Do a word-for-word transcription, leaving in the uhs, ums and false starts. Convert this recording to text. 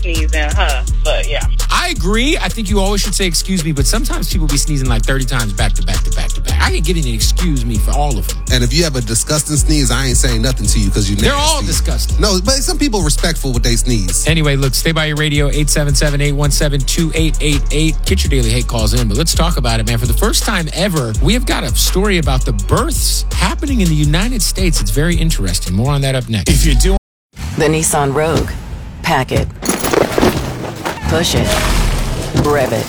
sneeze than her. But yeah. I agree. I think you always should say excuse me, but sometimes people be sneezing like thirty times back to back to back to back. I can get an excuse me for all of them. And if you have a disgusting sneeze, I ain't saying nothing to you because you They're nasty. all disgusting. No, but some people respectful with they sneeze. Anyway, look, stay by your radio, eight seven seven, eight one seven, two eight eight eight. Get your daily hate calls in, but let's talk about it, man. For the first time ever, we have got a story about the births happening in the United States. It's very interesting. More on that up next. If you're doing The Nissan Rogue. Pack it. Push it. Rev it.